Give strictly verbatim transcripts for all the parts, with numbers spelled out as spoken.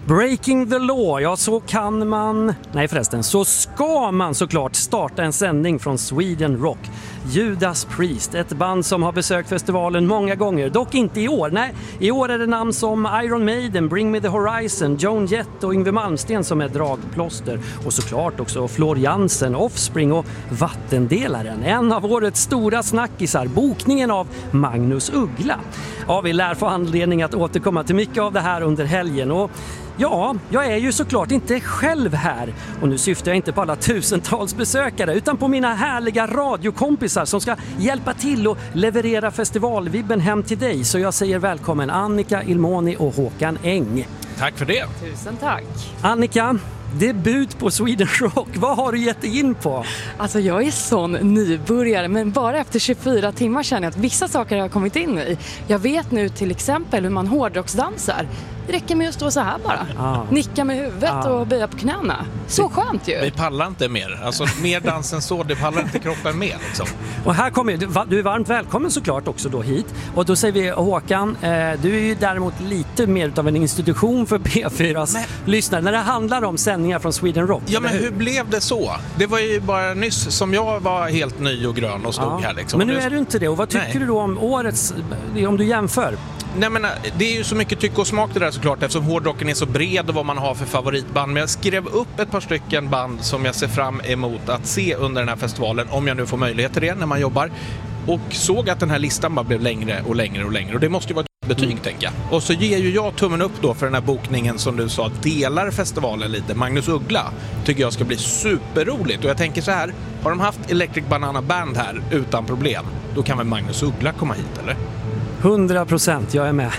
Breaking the law, ja så kan man, nej förresten, så ska man såklart starta en sändning från Sweden Rock. Judas Priest, ett band som har besökt festivalen många gånger, dock inte i år. Nej, i år är det namn som Iron Maiden, Bring Me The Horizon, Joan Jett och Yngwie Malmsteen som är dragplåster. Och såklart också Floor Jansen, Offspring och Vattendelaren. En av årets stora snackisar, bokningen av Magnus Uggla. Ja, vi lär få anledning att återkomma till mycket av det här under helgen. Och ja, jag är ju såklart inte själv här. Och nu syftar jag inte på alla tusentals besökare utan på mina härliga radiokompisar som ska hjälpa till och leverera festivalvibben hem till dig. Så jag säger välkommen Annika Ilmoni och Håkan Eng. Tack för det. Tusen tack. Annika, debut på Sweden Rock. Vad har du gett dig in på? Alltså jag är sån nybörjare, men bara efter tjugofyra timmar känner jag att vissa saker har kommit in i. Jag vet nu till exempel hur man hårdrocksdansar. Det räcker med att stå så här bara. Ah. Nicka med huvudet ah. och böja på knäna. Så vi, skönt ju. Vi pallar inte mer. Alltså mer dansen så, det pallar inte kroppen med liksom. Och här kommer du, du är varmt välkommen såklart också då hit. Och då säger vi Håkan, eh, du är ju däremot lite mer av en institution för P fyras men, lyssnare när det handlar om sändningar från Sweden Rock. Ja, men hur? hur blev det så? Det var ju bara nyss som jag var helt ny och grön och stod ah. här liksom. Men nu är du inte det. Och vad tycker Nej. du då om årets, om du jämför? Nej, men det är ju så mycket tycke och smak det där såklart eftersom hårdrocken är så bred och vad man har för favoritband. Men jag skrev upp ett par stycken band som jag ser fram emot att se under den här festivalen om jag nu får möjlighet till det när man jobbar. Och såg att den här listan bara blev längre och längre och längre och det måste ju vara ett betyg mm. tänker jag. Och så ger ju jag tummen upp då för den här bokningen som du sa delar festivalen lite. Magnus Uggla tycker jag ska bli superroligt och jag tänker så här, har de haft Electric Banana Band här utan problem, då kan väl Magnus Uggla komma hit eller? hundra procent, jag är med.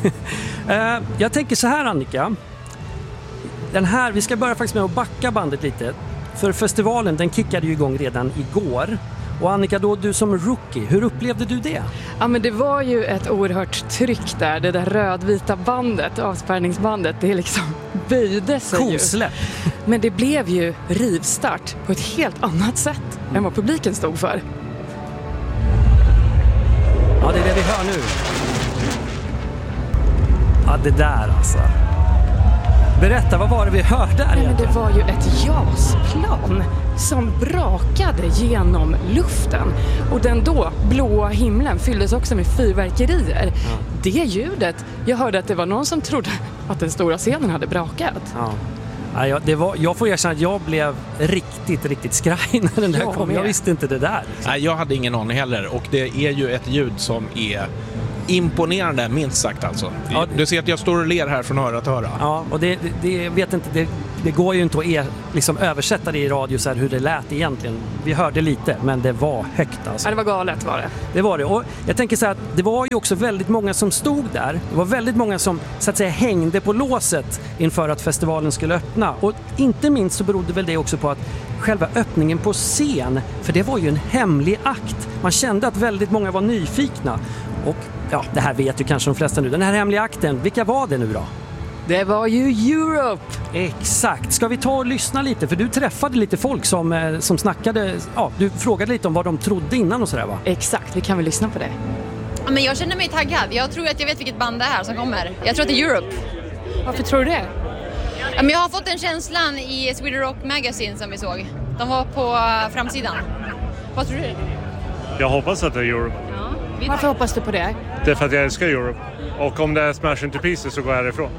Jag tänker så här Annika. Den här, vi ska börja faktiskt med att backa bandet lite. För festivalen, den kickade ju igång redan igår. Och Annika, då du som rookie, hur upplevde du det? Ja, men det var ju ett oerhört tryck där. Det där rödvita bandet, avspärrningsbandet, det liksom böjde sig ju. Kosläpp. Men det blev ju rivstart på ett helt annat sätt mm. än vad publiken stod för. Ja, det är det vi hör nu. Ja, det där alltså. Berätta, vad var det vi hörde där? Nej, men det var ju ett jasplan som brakade genom luften. Och den då blåa himlen fylldes också med fyrverkerier. Ja. Det ljudet, jag hörde att det var någon som trodde att den stora scenen hade brakat. Ja. Ja, jag, det var, jag får erkänna att jag blev riktigt, riktigt skraj när den där jag kom. Jag visste inte det där. Liksom. Nej, jag hade ingen aning heller. Och det är ju ett ljud som är imponerande, minst sagt alltså. Ja, du ser att jag står och ler här från öra till öra. Ja, och det, det, det vet inte, det, det går ju inte att er, liksom översätta det i radio så här hur det lät egentligen. Vi hörde lite, men det var högt alltså. Ja, det var galet var det. Det var det. Och jag tänker så här att det var ju också väldigt många som stod där. Det var väldigt många som så att säga hängde på låset inför att festivalen skulle öppna. Och inte minst så berodde väl det också på att själva öppningen på scen, för det var ju en hemlig akt. Man kände att väldigt många var nyfikna. Och ja, det här vet ju kanske de flesta nu. Den här hemliga akten, vilka var det nu då? Det var ju Europe! Exakt. Ska vi ta och lyssna lite? För du träffade lite folk som, som snackade, ja, du frågade lite om vad de trodde innan och sådär va? Exakt, vi kan väl lyssna på det. Ja, men jag känner mig taggad. Jag tror att jag vet vilket band det är här som kommer. Jag tror att det är Europe. Varför tror du det? Ja, men jag har fått den känslan i Sweden Rock Magazine som vi såg. De var på framsidan. Vad tror du? Jag hoppas att det är Europe. Ja, varför hoppas du på det? Det är för att jag älskar Europe. Och om det är Smash Into Pieces så går jag därifrån.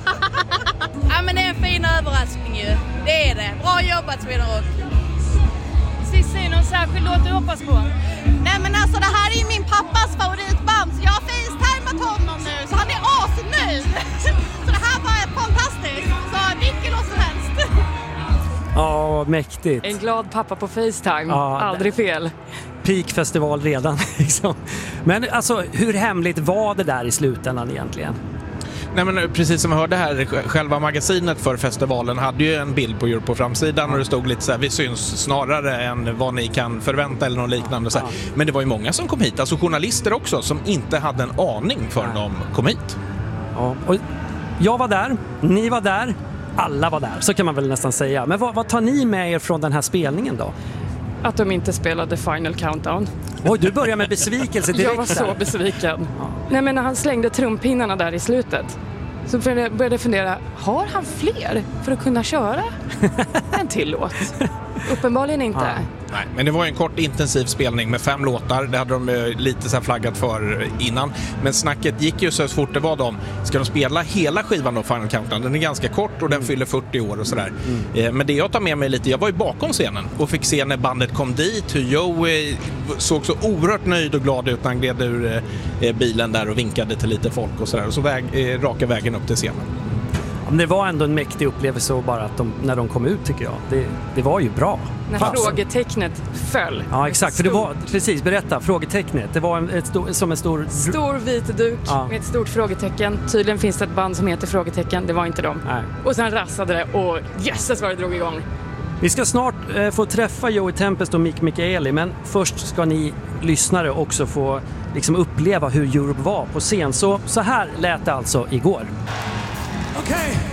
Ja, men det är en fin överraskning ju. Det är det. Bra jobbat Sweden Rock. Cissi, någon särskild låt du hoppas på? Nej men alltså det här är ju min pappas favoritband. Så jag har facetimat honom nu. Så han är asnöjd. Så det här var fantastiskt. Så vilken låt som helst. Ja, mäktigt. En glad pappa på FaceTime. Ja, aldrig fel. Peakfestival redan liksom. Men alltså hur hemligt var det där i slutändan egentligen? Nej, men precis som jag hörde här, själva magasinet för festivalen hade ju en bild på Europe på framsidan och det stod lite så här, vi syns snarare än vad ni kan förvänta eller något liknande så här. Men det var ju många som kom hit, alltså journalister också som inte hade en aning förrän de kom hit. Ja, och jag var där, ni var där, alla var där, så kan man väl nästan säga. Men vad, vad tar ni med er från den här spelningen då? Att de inte spelade Final Countdown. Oj, du börjar med besvikelse direkt. Jag var så besviken. Ja. Nej, men när han slängde trumpinnarna där i slutet. Så började jag fundera, har han fler för att kunna köra en till låt? Uppenbarligen inte. Ja. Nej, men det var en kort intensiv spelning med fem låtar. Det hade de lite så här flaggat för innan. Men snacket gick ju så fort det var dem. Ska de spela hela skivan då, Final Countdown? Den är ganska kort och den mm. fyller fyrtio år och sådär. Mm. Men det jag tar med mig lite, jag var ju bakom scenen och fick se när bandet kom dit, hur Joey såg så oerhört nöjd och glad ut när han gled ur bilen där och vinkade till lite folk och sådär. Och så väg, raka vägen upp till scenen. Men det var ändå en mäktig upplevelse och bara att de, när de kom ut tycker jag. Det, det var ju bra. När Fast. frågetecknet föll. Ja, exakt. För det var, precis, berätta, frågetecknet. Det var en, ett stor, som en stor... Stor vit duk ja. med ett stort frågetecken. Tydligen finns det ett band som heter Frågetecken. Det var inte dem. Nej. Och sen rassade det och jösses vad det drog igång. Vi ska snart eh, få träffa Joey Tempest och Mick Michaeli, men först ska ni lyssnare också få liksom uppleva hur Europe var på scen. Så, så här lät det alltså igår. Okay.